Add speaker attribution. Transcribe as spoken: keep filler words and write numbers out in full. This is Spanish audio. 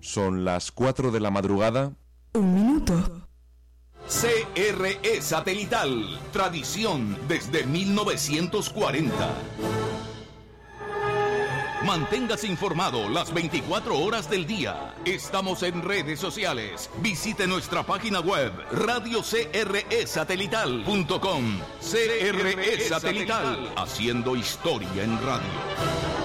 Speaker 1: Son las cuatro de la madrugada.
Speaker 2: Un minuto.
Speaker 3: C R E Satelital, tradición desde mil novecientos cuarenta. Manténgase informado las veinticuatro horas del día. Estamos en redes sociales. Visite nuestra página web radio c r e satelital punto com. C R E Satelital, haciendo historia en radio.